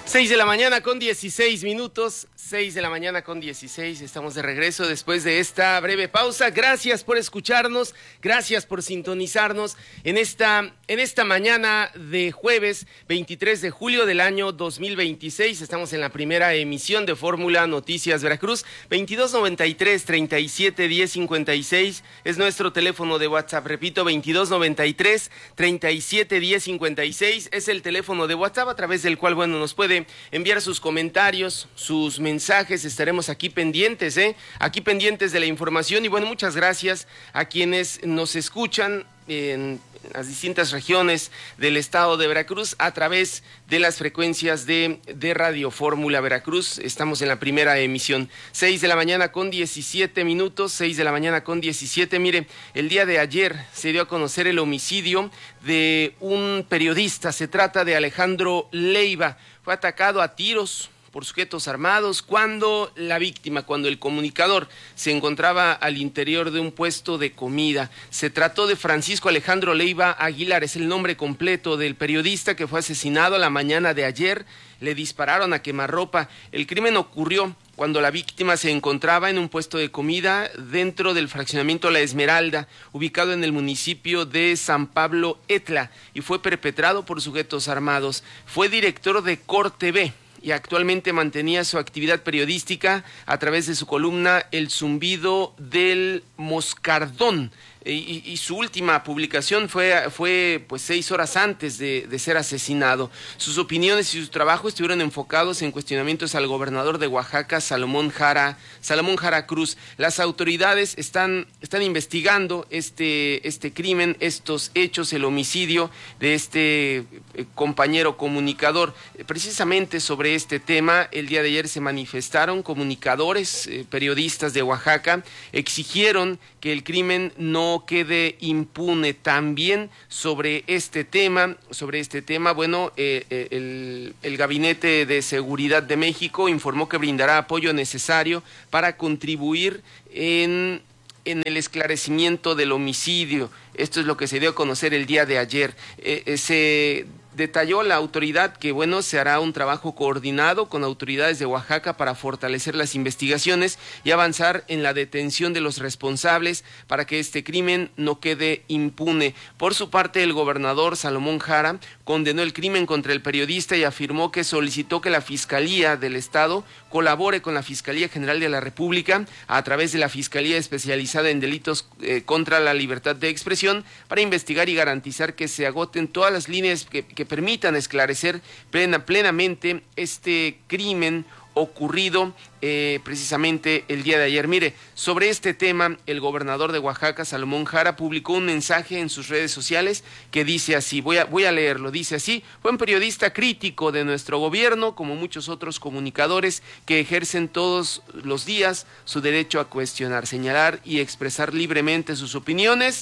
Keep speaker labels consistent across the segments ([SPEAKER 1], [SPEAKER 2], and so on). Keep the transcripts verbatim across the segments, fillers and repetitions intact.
[SPEAKER 1] Seis de la mañana con dieciséis minutos, seis de la mañana con dieciséis, estamos de regreso después de esta breve pausa. Gracias por escucharnos, gracias por sintonizarnos en esta, en esta mañana de jueves veintitrés de julio del año dos mil veintiséis. Estamos en la primera emisión de Fórmula Noticias Veracruz. Veintidós noventa y tres, treinta y siete, diez cincuenta y seis es nuestro teléfono de WhatsApp. Repito, veintidós noventa y tres, treinta y siete, diez cincuenta y seis es el teléfono de WhatsApp a través del cual, bueno, nos puede enviar sus comentarios, sus mensajes. Estaremos aquí pendientes, ¿eh? Aquí pendientes de la información. Y bueno, muchas gracias a quienes nos escuchan en las distintas regiones del estado de Veracruz a través de las frecuencias de, de Radio Fórmula Veracruz. Estamos en la primera emisión. Seis de la mañana con diecisiete minutos, seis de la mañana con diecisiete. Mire, el día de ayer se dio a conocer el homicidio de un periodista. Se trata de Alejandro Leiva. Fue atacado a tiros por sujetos armados cuando la víctima, cuando el comunicador se encontraba al interior de un puesto de comida. Se trató de Francisco Alejandro Leiva Aguilar, es el nombre completo del periodista que fue asesinado la mañana de ayer. Le dispararon a quemarropa. El crimen ocurrió cuando la víctima se encontraba en un puesto de comida dentro del fraccionamiento La Esmeralda, ubicado en el municipio de San Pablo Etla, y fue perpetrado por sujetos armados. Fue director de Cor T V y actualmente mantenía su actividad periodística a través de su columna El Zumbido del Moscardón. Y, y su última publicación fue, fue pues seis horas antes de, de ser asesinado. Sus opiniones y su trabajo estuvieron enfocados en cuestionamientos al gobernador de Oaxaca, Salomón Jara, Salomón Jara Cruz. Las autoridades están, están investigando este, este crimen, estos hechos, el homicidio de este eh, compañero comunicador. Precisamente sobre este tema, el día de ayer se manifestaron comunicadores, eh, periodistas de Oaxaca, exigieron que el crimen no quede impune. También sobre este tema, sobre este tema, bueno, eh, eh, el, el Gabinete de Seguridad de México informó que brindará apoyo necesario para contribuir en, en el esclarecimiento del homicidio. Esto es lo que se dio a conocer el día de ayer. Eh, eh, se detalló la autoridad que, bueno, se hará un trabajo coordinado con autoridades de Oaxaca para fortalecer las investigaciones y avanzar en la detención de los responsables para que este crimen no quede impune. Por su parte, el gobernador Salomón Jara condenó el crimen contra el periodista y afirmó que solicitó que la Fiscalía del Estado colabore con la Fiscalía General de la República a través de la Fiscalía Especializada en Delitos eh, contra la Libertad de Expresión para investigar y garantizar que se agoten todas las líneas que, que permitan esclarecer plena, plenamente este crimen ocurrido eh, precisamente el día de ayer. Mire, sobre este tema, el gobernador de Oaxaca, Salomón Jara, publicó un mensaje en sus redes sociales que dice así, voy a, voy a leerlo, dice así: fue un periodista crítico de nuestro gobierno, como muchos otros comunicadores que ejercen todos los días su derecho a cuestionar, señalar y expresar libremente sus opiniones.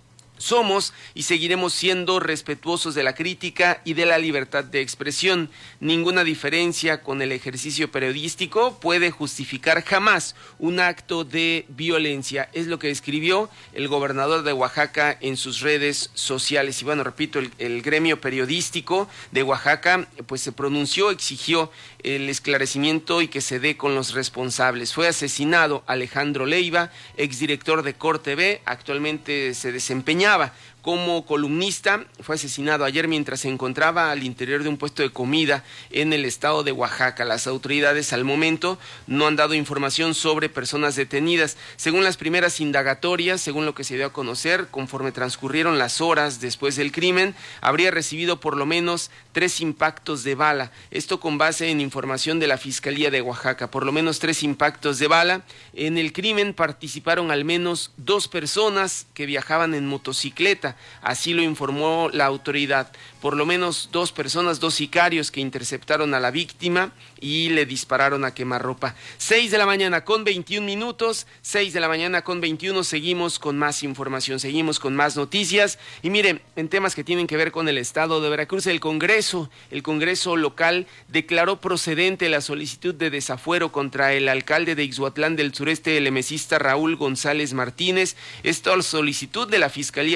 [SPEAKER 1] Somos y seguiremos siendo respetuosos de la crítica y de la libertad de expresión. Ninguna diferencia con el ejercicio periodístico puede justificar jamás un acto de violencia. Es lo que escribió el gobernador de Oaxaca en sus redes sociales. Y bueno, repito, el, el gremio periodístico de Oaxaca pues se pronunció, exigió el esclarecimiento y que se dé con los responsables. Fue asesinado Alejandro Leiva, exdirector de Cor T V, actualmente se desempeñaba como columnista. Fue asesinado ayer mientras se encontraba al interior de un puesto de comida en el estado de Oaxaca. Las autoridades al momento no han dado información sobre personas detenidas. Según las primeras indagatorias, según lo que se dio a conocer, conforme transcurrieron las horas después del crimen, habría recibido por lo menos tres impactos de bala. Esto con base en información de la Fiscalía de Oaxaca. Por lo menos tres impactos de bala. En el crimen participaron al menos dos personas que viajaban en motocicleta. Así lo informó la autoridad. Por lo menos dos personas, dos sicarios que interceptaron a la víctima y le dispararon a quemarropa. Seis de la mañana con veintiún minutos, seis de la mañana con veintiuno, seguimos con más información, seguimos con más noticias. Y miren, en temas que tienen que ver con el estado de Veracruz, el Congreso, el Congreso local declaró procedente la solicitud de desafuero contra el alcalde de Ixhuatlán del Sureste, el emesista Raúl González Martínez. Esta solicitud de la Fiscalía General de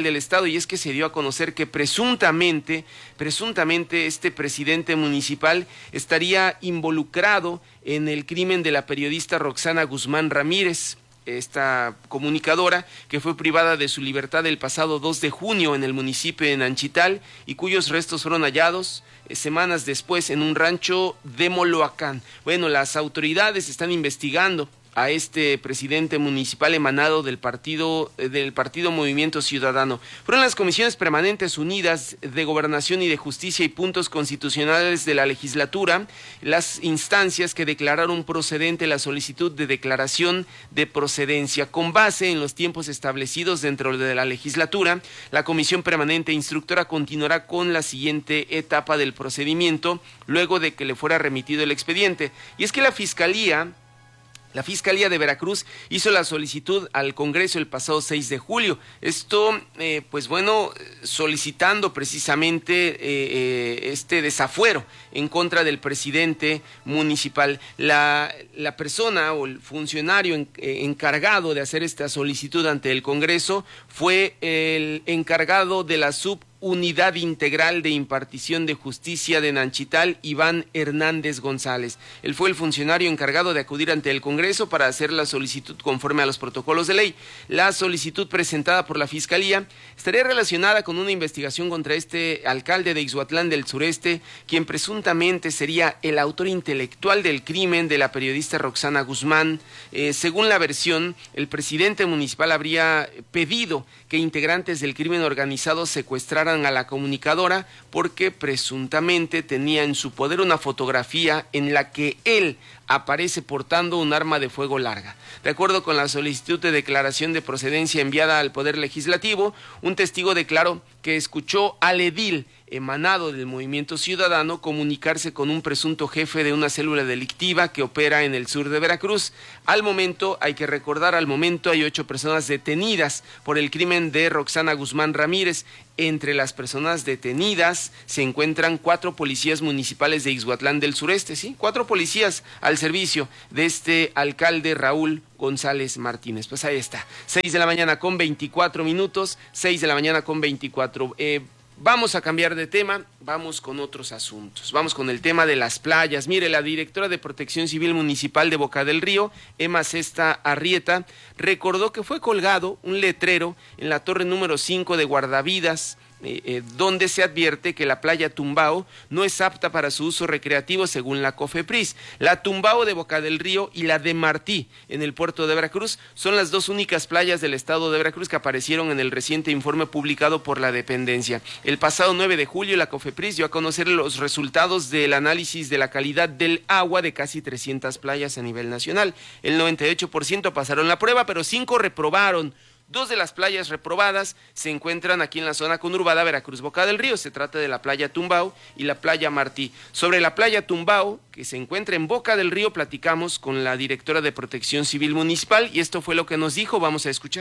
[SPEAKER 1] del estado, y es que se dio a conocer que presuntamente, presuntamente este presidente municipal estaría involucrado en el crimen de la periodista Roxana Guzmán Ramírez, esta comunicadora que fue privada de su libertad el pasado dos de junio en el municipio de Nanchital y cuyos restos fueron hallados eh, semanas después en un rancho de Moloacán. Bueno, las autoridades están investigando a este presidente municipal emanado del partido del partido Movimiento Ciudadano. Fueron las comisiones permanentes unidas de Gobernación y de Justicia y puntos constitucionales de la legislatura las instancias que declararon procedente la solicitud de declaración de procedencia. Con base en los tiempos establecidos dentro de la legislatura, la comisión permanente instructora continuará con la siguiente etapa del procedimiento luego de que le fuera remitido el expediente. Y es que la Fiscalía La Fiscalía de Veracruz hizo la solicitud al Congreso el pasado seis de julio. Esto, eh, pues bueno, solicitando precisamente eh, eh, este desafuero en contra del presidente municipal. La, la persona o el funcionario en, eh, encargado de hacer esta solicitud ante el Congreso fue el encargado de la sub Unidad Integral de Impartición de Justicia de Nanchital, Iván Hernández González. Él fue el funcionario encargado de acudir ante el Congreso para hacer la solicitud conforme a los protocolos de ley. La solicitud presentada por la Fiscalía estaría relacionada con una investigación contra este alcalde de Ixhuatlán del Sureste, quien presuntamente sería el autor intelectual del crimen de la periodista Roxana Guzmán. Eh, según la versión, el presidente municipal habría pedido que integrantes del crimen organizado secuestraran a la comunicadora porque presuntamente tenía en su poder una fotografía en la que él aparece portando un arma de fuego larga. De acuerdo con la solicitud de declaración de procedencia enviada al Poder Legislativo, un testigo declaró que escuchó al edil emanado del Movimiento Ciudadano comunicarse con un presunto jefe de una célula delictiva que opera en el sur de Veracruz. Al momento, hay que recordar, al momento hay ocho personas detenidas por el crimen de Roxana Guzmán Ramírez. Entre las personas detenidas se encuentran cuatro policías municipales de Ixhuatlán del Sureste, sí, cuatro policías al servicio de este alcalde Raúl González Martínez. Pues ahí está, seis de la mañana con veinticuatro minutos, seis de la mañana con veinticuatro. Eh, Vamos a cambiar de tema, vamos con otros asuntos, vamos con el tema de las playas. Mire, la directora de Protección Civil Municipal de Boca del Río, Emma Cesta Arrieta, recordó que fue colgado un letrero en la torre número cinco de guardavidas, Eh, eh, donde se advierte que la playa Tumbao no es apta para su uso recreativo según la COFEPRIS. La Tumbao de Boca del Río y la de Martí en el puerto de Veracruz son las dos únicas playas del estado de Veracruz que aparecieron en el reciente informe publicado por la dependencia. El pasado nueve de julio la COFEPRIS dio a conocer los resultados del análisis de la calidad del agua de casi trescientas playas a nivel nacional. El noventa y ocho por ciento pasaron la prueba, pero cinco reprobaron. Dos de las playas reprobadas se encuentran aquí en la zona conurbada Veracruz-Boca del Río. Se trata de la playa Tumbao y la playa Martí. Sobre la playa Tumbao, que se encuentra en Boca del Río, platicamos con la directora de Protección Civil Municipal y esto fue lo que nos dijo. Vamos a escuchar.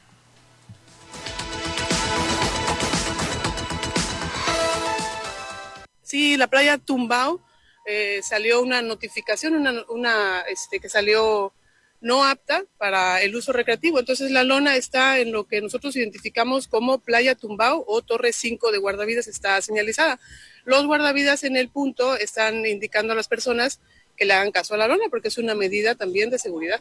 [SPEAKER 2] Sí, la playa Tumbao, eh, salió una notificación, una, una este, que salió no apta para el uso recreativo. Entonces la lona está en lo que nosotros identificamos como playa Tumbao o torre cinco de guardavidas, está señalizada. Los guardavidas en el punto están indicando a las personas que le hagan caso a la lona porque es una medida también de seguridad.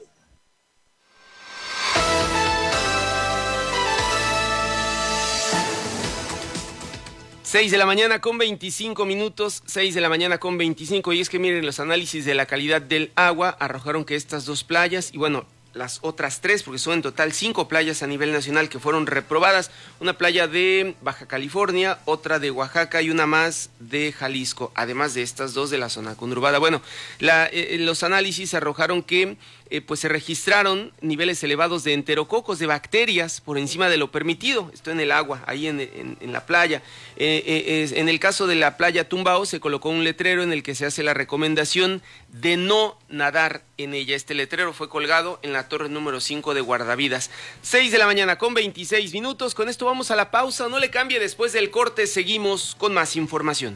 [SPEAKER 1] seis de la mañana con veinticinco minutos, seis de la mañana con veinticinco, y es que miren, los análisis de la calidad del agua arrojaron que estas dos playas, y bueno, las otras tres, porque son en total cinco playas a nivel nacional que fueron reprobadas, una playa de Baja California, otra de Oaxaca y una más de Jalisco, además de estas dos de la zona conurbada. Bueno, la, eh, los análisis arrojaron que Eh, pues se registraron niveles elevados de enterococos, de bacterias, por encima de lo permitido, esto en el agua, ahí en, en, en la playa. Eh, eh, en el caso de la playa Tumbao se colocó un letrero en el que se hace la recomendación de no nadar en ella. Este letrero fue colgado en la torre número cinco de guardavidas. seis de la mañana con veintiséis minutos, con esto vamos a la pausa, no le cambie, después del corte seguimos con más información.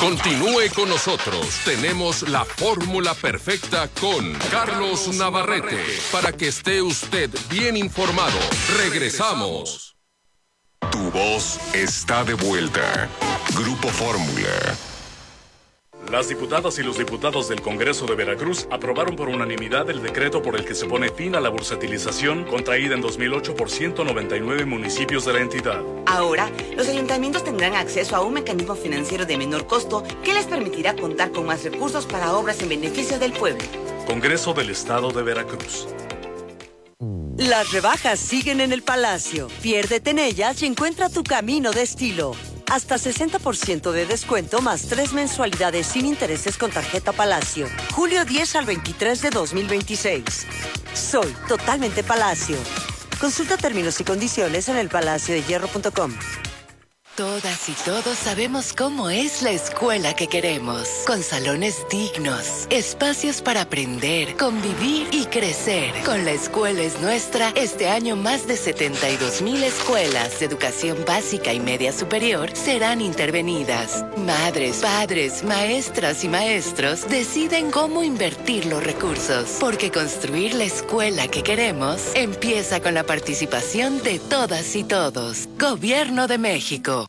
[SPEAKER 3] Continúe con nosotros. Tenemos la fórmula perfecta con Carlos Navarrete para que esté usted bien informado. Regresamos.
[SPEAKER 4] Tu voz está de vuelta. Grupo Fórmula.
[SPEAKER 5] Las diputadas y los diputados del Congreso de Veracruz aprobaron por unanimidad el decreto por el que se pone fin a la bursatilización contraída en dos mil ocho por ciento noventa y nueve municipios de la entidad.
[SPEAKER 6] Ahora, los ayuntamientos tendrán acceso a un mecanismo financiero de menor costo que les permitirá contar con más recursos para obras en beneficio del pueblo.
[SPEAKER 5] Congreso del Estado de Veracruz.
[SPEAKER 7] Las rebajas siguen en el Palacio. Piérdete en ellas y encuentra tu camino de estilo. Hasta sesenta por ciento de descuento más tres mensualidades sin intereses con tarjeta Palacio. Julio diez al veintitrés de dos mil veintiséis. Soy totalmente Palacio. Consulta términos y condiciones en el palacio de hierro punto com.
[SPEAKER 8] Todas y todos sabemos cómo es la escuela que queremos, con salones dignos, espacios para aprender, convivir y crecer. Con La Escuela es Nuestra, este año más de setenta y dos mil escuelas de educación básica y media superior serán intervenidas. Madres, padres, maestras y maestros deciden cómo invertir los recursos, porque construir la escuela que queremos empieza con la participación de todas y todos. Gobierno de México.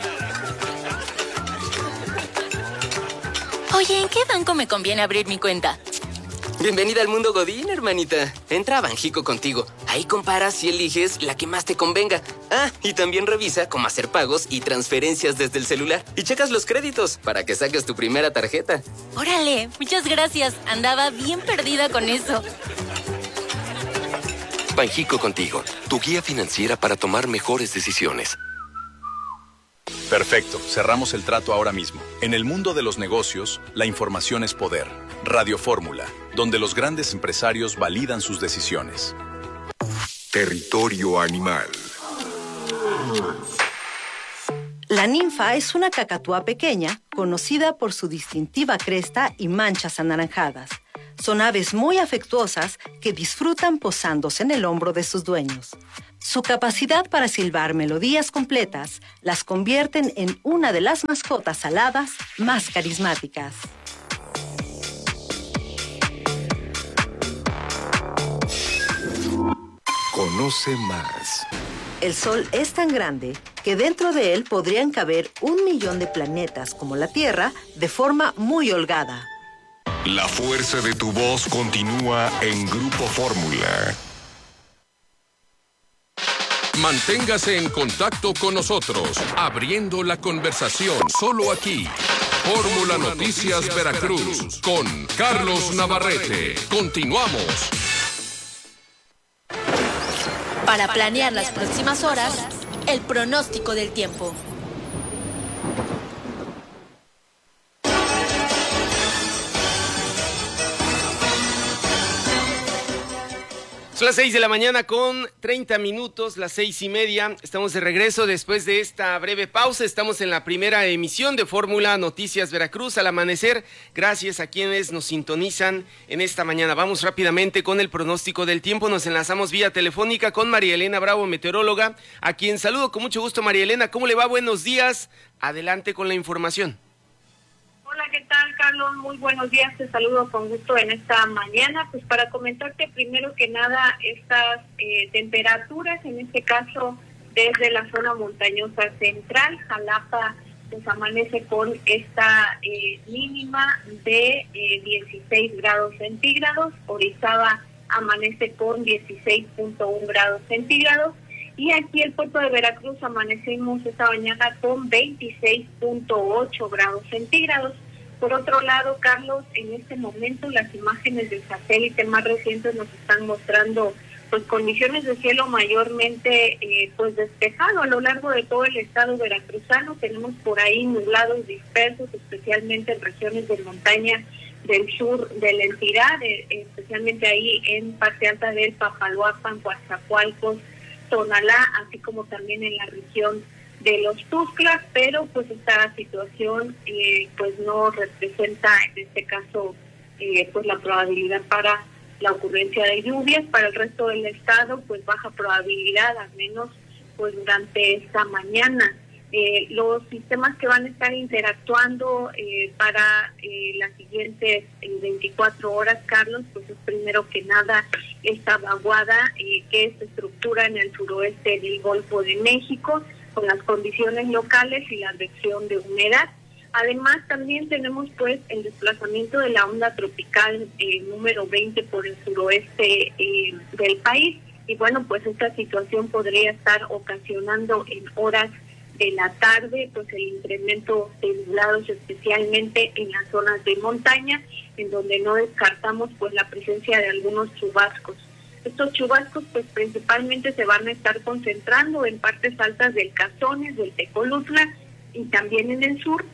[SPEAKER 9] Oye, ¿en qué banco me conviene abrir mi cuenta?
[SPEAKER 10] Bienvenida al mundo Godín, hermanita. Entra a Banjico contigo. Ahí comparas y eliges la que más te convenga. Ah, y también revisa cómo hacer pagos y transferencias desde el celular. Y checas los créditos para que saques tu primera tarjeta.
[SPEAKER 9] Órale, muchas gracias. Andaba bien perdida con eso.
[SPEAKER 11] Banjico contigo, tu guía financiera para tomar mejores decisiones.
[SPEAKER 12] Perfecto, cerramos el trato ahora mismo. En el mundo de los negocios, la información es poder. Radio Fórmula, donde los grandes empresarios validan sus decisiones.
[SPEAKER 4] Territorio animal.
[SPEAKER 13] La ninfa es una cacatúa pequeña, conocida por su distintiva cresta y manchas anaranjadas. Son aves muy afectuosas que disfrutan posándose en el hombro de sus dueños. Su capacidad para silbar melodías completas las convierten en una de las mascotas aladas más carismáticas.
[SPEAKER 4] Conoce más.
[SPEAKER 13] El Sol es tan grande que dentro de él podrían caber un millón de planetas como la Tierra de forma muy holgada.
[SPEAKER 4] La fuerza de tu voz continúa en Grupo Fórmula.
[SPEAKER 3] Manténgase en contacto con nosotros, abriendo la conversación solo aquí. Fórmula Noticias Veracruz con Carlos Navarrete. Continuamos.
[SPEAKER 9] Para planear las próximas horas, el pronóstico del tiempo.
[SPEAKER 1] Son las seis de la mañana con treinta minutos, las seis y media. Estamos de regreso después de esta breve pausa. Estamos en la primera emisión de Fórmula Noticias Veracruz al amanecer. Gracias a quienes nos sintonizan en esta mañana. Vamos rápidamente con el pronóstico del tiempo. Nos enlazamos vía telefónica con María Elena Bravo, meteoróloga, a quien saludo con mucho gusto. María Elena, ¿cómo le va? Buenos días. Adelante con la información.
[SPEAKER 14] Hola, ¿qué tal, Carlos? Muy buenos días, te saludo con gusto en esta mañana. Pues para comentarte primero que nada estas eh, temperaturas, en este caso desde la zona montañosa central, Jalapa pues amanece con esta eh, mínima de eh, dieciséis grados centígrados, Orizaba amanece con dieciséis punto uno grados centígrados, y aquí el puerto de Veracruz amanecemos esta mañana con veintiséis punto ocho grados centígrados. Por otro lado, Carlos, en este momento las imágenes del satélite más recientes nos están mostrando pues condiciones de cielo mayormente eh, pues despejado a lo largo de todo el estado veracruzano. Tenemos por ahí nublados dispersos, especialmente en regiones de montaña del sur de la entidad, eh, especialmente ahí en parte alta del Papaloapan, Coatzacoalcos, Tonalá, así como también en la región de los Tuxtlas, pero pues esta situación eh, pues no representa en este caso eh, pues la probabilidad para la ocurrencia de lluvias. Para el resto del estado pues baja probabilidad, al menos pues durante esta mañana. Eh, los sistemas que van a estar interactuando eh, para eh, las siguientes eh, veinticuatro horas, Carlos, pues es primero que nada esta vaguada eh, que se estructura en el suroeste del Golfo de México, con las condiciones locales y la advección de humedad. Además, también tenemos pues el desplazamiento de la onda tropical eh, número veinte por el suroeste eh, del país. Y bueno, pues esta situación podría estar ocasionando en horas de la tarde pues el incremento de nublados, especialmente en las zonas de montaña, en donde no descartamos pues la presencia de algunos chubascos. Estos chubascos pues principalmente se van a estar concentrando en partes altas del Cazones, del Tecolutla y también en el sur,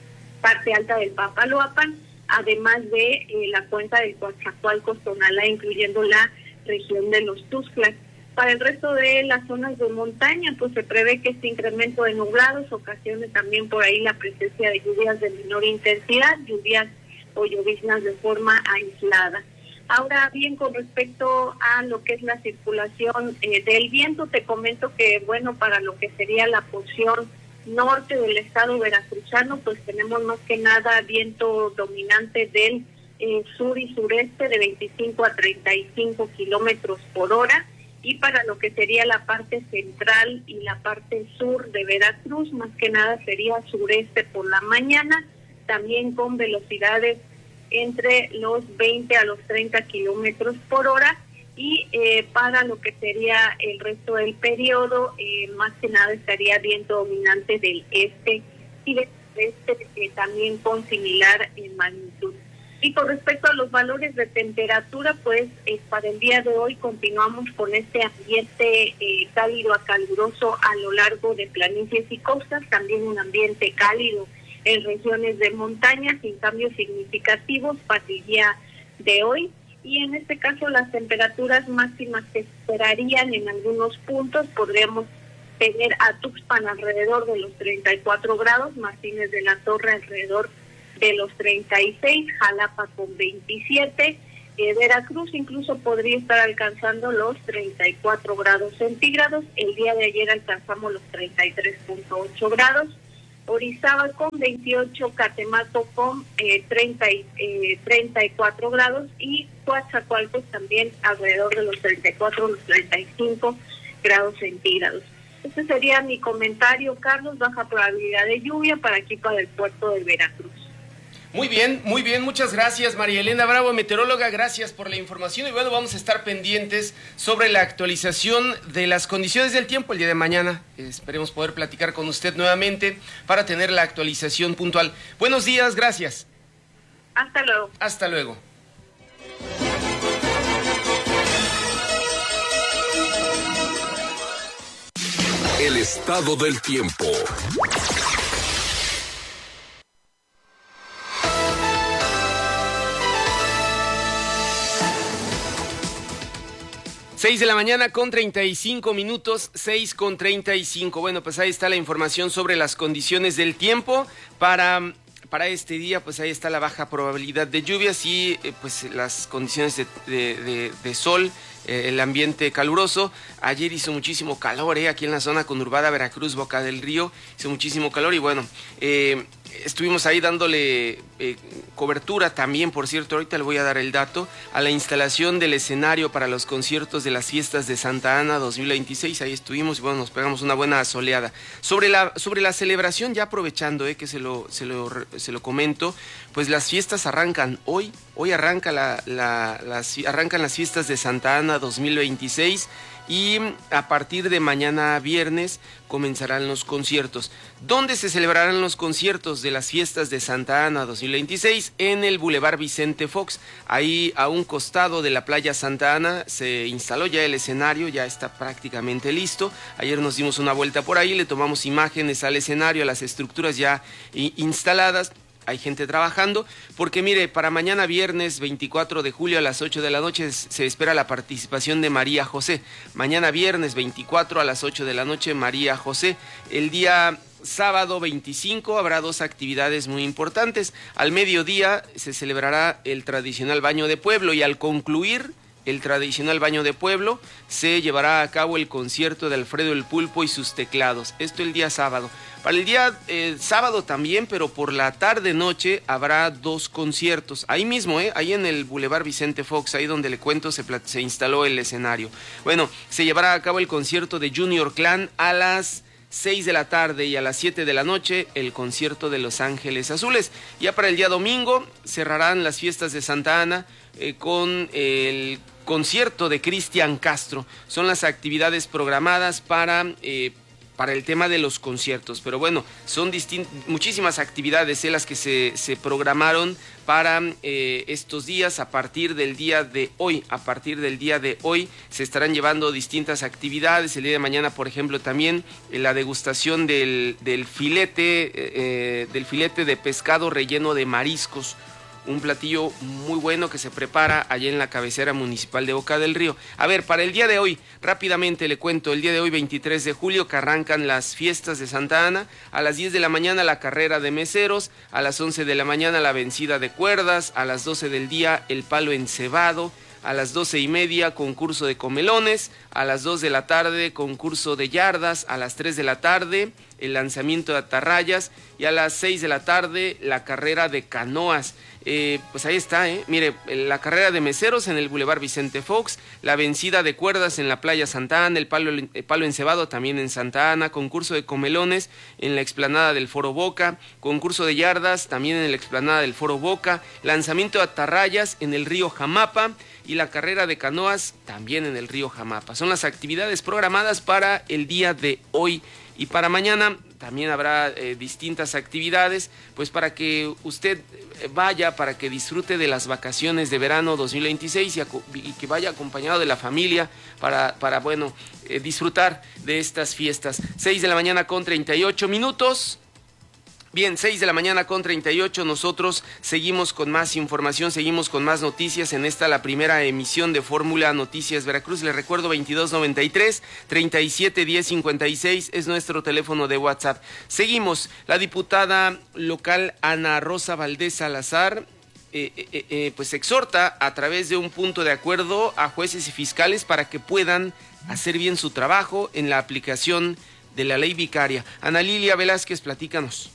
[SPEAKER 14] parte alta del Papaloapan, además de eh, la cuenca del Coatzacoalcos, Tonalá, incluyendo la región de los Tuxtlas. Para el resto de las zonas de montaña, pues se prevé que este incremento de nublados ocasione también por ahí la presencia de lluvias de menor intensidad, lluvias o lloviznas de forma aislada. Ahora bien, con respecto a lo que es la circulación eh, del viento, te comento que, bueno, para lo que sería la porción norte del estado veracruzano, pues tenemos más que nada viento dominante del eh, sur y sureste de veinticinco a treinta y cinco kilómetros por hora. Y para lo que sería la parte central y la parte sur de Veracruz, más que nada sería sureste por la mañana, también con velocidades entre los veinte a los treinta kilómetros por hora. Y eh, para lo que sería el resto del periodo, eh, más que nada estaría viento dominante del este y del oeste, eh, también con similar en magnitud. Y con respecto a los valores de temperatura, pues eh, para el día de hoy continuamos con este ambiente eh, cálido a caluroso a lo largo de planicies y costas, también un ambiente cálido en regiones de montaña, sin cambios significativos para el día de hoy. Y en este caso las temperaturas máximas que esperarían en algunos puntos, podríamos tener a Tuxpan alrededor de los treinta y cuatro grados, Martínez de la Torre alrededor de los treinta y seis, Jalapa con veintisiete, eh, Veracruz incluso podría estar alcanzando los treinta y cuatro grados centígrados. El día de ayer alcanzamos los treinta y tres punto ocho grados, Orizaba con veintiocho, Catemaco con eh, treinta y, eh, treinta y cuatro grados y Coatzacoalcos también alrededor de los treinta y cuatro, los treinta y cinco grados centígrados. Este sería mi comentario, Carlos. Baja probabilidad de lluvia para aquí, para el puerto de Veracruz.
[SPEAKER 1] Muy bien, muy bien, muchas gracias María Elena Bravo, meteoróloga, gracias por la información y bueno, vamos a estar pendientes sobre la actualización de las condiciones del tiempo el día de mañana. Esperemos poder platicar con usted nuevamente para tener la actualización puntual. Buenos días, gracias.
[SPEAKER 14] Hasta luego.
[SPEAKER 1] Hasta luego.
[SPEAKER 3] El estado del tiempo.
[SPEAKER 1] seis de la mañana con treinta y cinco minutos, seis con treinta y cinco. Bueno, pues ahí está la información sobre las condiciones del tiempo para, para este día. Pues ahí está la baja probabilidad de lluvias y eh, pues las condiciones de, de, de, de sol, eh, el ambiente caluroso. Ayer hizo muchísimo calor, eh, aquí en la zona conurbada Veracruz, Boca del Río, hizo muchísimo calor y bueno, eh, estuvimos ahí dándole eh, cobertura también, por cierto, ahorita le voy a dar el dato, a la instalación del escenario para los conciertos de las fiestas de Santa Ana dos mil veintiséis, ahí estuvimos y bueno, nos pegamos una buena soleada. Sobre la, sobre la celebración, ya aprovechando eh, que se lo, se, lo, se lo comento, pues las fiestas arrancan hoy, hoy arranca la, la, las, arrancan las fiestas de Santa Ana dos mil veintiséis y a partir de mañana viernes comenzarán los conciertos. ¿Dónde se celebrarán los conciertos de las fiestas de Santa Ana dos mil veintiséis? En el Boulevard Vicente Fox, ahí a un costado de la playa Santa Ana se instaló ya el escenario, ya está prácticamente listo. Ayer nos dimos una vuelta por ahí, le tomamos imágenes al escenario, a las estructuras ya instaladas. Hay gente trabajando, porque mire, para mañana viernes veinticuatro de julio a las ocho de la noche se espera la participación de María José. Mañana viernes veinticuatro a las ocho de la noche, María José. El día sábado veinticinco habrá dos actividades muy importantes. Al mediodía se celebrará el tradicional baño de pueblo y al concluir el tradicional baño de pueblo, se llevará a cabo el concierto de Alfredo el Pulpo y sus teclados. Esto el día sábado. Para el día eh, sábado también, pero por la tarde-noche habrá dos conciertos. Ahí mismo, eh, ahí en el Boulevard Vicente Fox, ahí donde le cuento se, se instaló el escenario. Bueno, se llevará a cabo el concierto de Junior Clan a las seis de la tarde y a las siete de la noche el concierto de Los Ángeles Azules. Ya para el día domingo cerrarán las fiestas de Santa Ana eh, con el concierto de Cristian Castro. Son las actividades programadas para... Eh, para el tema de los conciertos, pero bueno, son distint- muchísimas actividades eh, las que se, se programaron para eh, estos días. A partir del día de hoy, a partir del día de hoy se estarán llevando distintas actividades. El día de mañana, por ejemplo, también eh, la degustación del, del filete, eh, del filete de pescado relleno de mariscos. Un platillo muy bueno que se prepara allá en la cabecera municipal de Boca del Río. A ver, para el día de hoy, rápidamente le cuento, el día de hoy, veintitrés de julio, que arrancan las fiestas de Santa Ana. A las diez de la mañana la carrera de meseros, a las once de la mañana la vencida de cuerdas, a las doce del día el palo encebado, a las doce y media concurso de comelones, a las dos de la tarde concurso de yardas, a las tres de la tarde el lanzamiento de atarrayas y a las seis de la tarde la carrera de canoas. Eh, pues ahí está, eh. Mire, la carrera de meseros en el Boulevard Vicente Fox, la vencida de cuerdas en la playa Santa Ana, el palo, el palo encebado también en Santa Ana, concurso de comelones en la explanada del Foro Boca, concurso de yardas también en la explanada del Foro Boca, lanzamiento de atarrayas en el río Jamapa y la carrera de canoas también en el río Jamapa. Son las actividades programadas para el día de hoy. Y para mañana también habrá eh, distintas actividades, pues para que usted vaya, para que disfrute de las vacaciones de verano dos mil veintiséis y, y que vaya acompañado de la familia para, para bueno, eh, disfrutar de estas fiestas. seis de la mañana con treinta y ocho minutos. Bien, seis de la mañana con treinta y ocho, nosotros seguimos con más información, seguimos con más noticias en esta, la primera emisión de Fórmula Noticias Veracruz. Les recuerdo, veintidós noventa y tres, treinta y siete diez cincuenta y seis es nuestro teléfono de WhatsApp. Seguimos, la diputada local Ana Rosa Valdés Salazar eh, eh, eh, pues exhorta a través de un punto de acuerdo a jueces y fiscales para que puedan hacer bien su trabajo en la aplicación de la ley vicaria. Ana Lilia Velázquez, platícanos.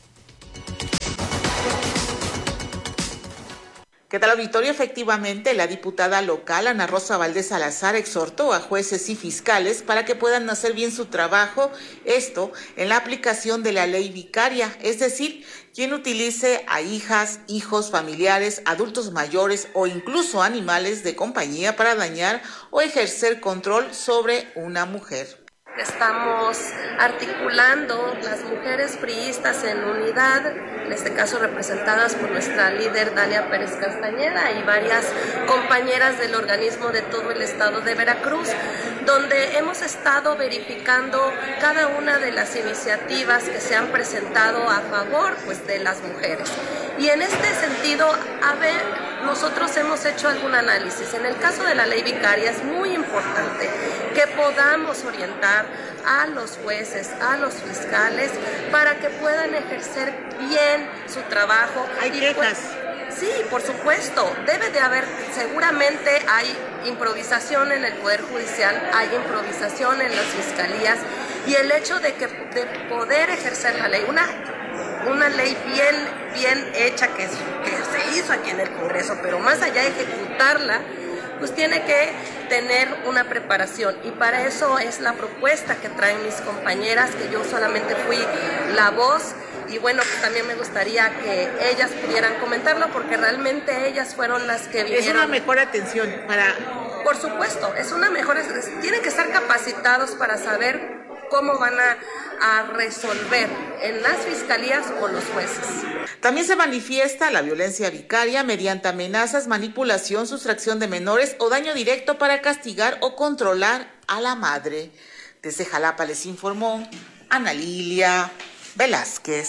[SPEAKER 15] ¿Qué tal, auditorio? Efectivamente, la diputada local Ana Rosa Valdés Salazar exhortó a jueces y fiscales para que puedan hacer bien su trabajo, esto en la aplicación de la ley vicaria, es decir, quien utilice a hijas, hijos, familiares, adultos mayores o incluso animales de compañía para dañar o ejercer control sobre una mujer.
[SPEAKER 16] Estamos articulando las mujeres priistas en unidad, en este caso representadas por nuestra líder Dalia Pérez Castañeda y varias compañeras del organismo de todo el estado de Veracruz, donde hemos estado verificando cada una de las iniciativas que se han presentado a favor, pues, de las mujeres. Y en este sentido, a ver, nosotros hemos hecho algún análisis. En el caso de la ley vicaria es muy importante que podamos orientar a los jueces, a los fiscales, para que puedan ejercer bien su trabajo.
[SPEAKER 15] ¿Hay quejas?
[SPEAKER 16] Pues, sí, por supuesto. Debe de haber, seguramente hay improvisación en el Poder Judicial, hay improvisación en las fiscalías, y el hecho de que de poder ejercer la ley, una una ley bien, bien hecha que, que se hizo aquí en el Congreso, pero más allá de ejecutarla, pues tiene que tener una preparación, y para eso es la propuesta que traen mis compañeras, que yo solamente fui la voz, y bueno, pues también me gustaría que ellas pudieran comentarlo, porque realmente ellas fueron las que vivieron.
[SPEAKER 15] Es una mejor atención para...
[SPEAKER 16] Por supuesto, es una mejor, es, tienen que estar capacitados para saber cómo van a, a resolver en las fiscalías o los jueces.
[SPEAKER 15] También se manifiesta la violencia vicaria mediante amenazas, manipulación, sustracción de menores o daño directo para castigar o controlar a la madre. Desde Jalapa les informó Ana Lilia Velázquez.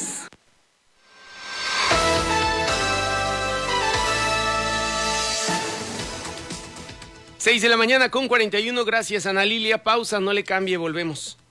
[SPEAKER 1] seis de la mañana con cuarenta y uno, gracias Ana Lilia, pausa, no le cambie, volvemos.